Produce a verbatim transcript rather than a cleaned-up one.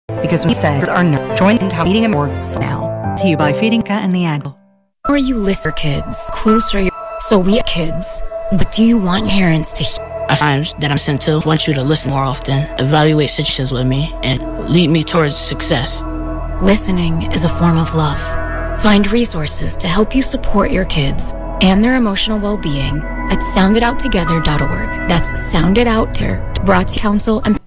Because we fed our nerve. Join into Feeding Immortals now. To you by Feeding Cat and the Animal. Or you listen kids closer. So we are kids. But do you want parents to hear? At times that I'm sent to want you to listen more often, evaluate situations with me, and lead me towards success. Listening is a form of love. Find resources to help you support your kids and their emotional well-being at sound it out together dot org. That's Sound It Out, brought to Council and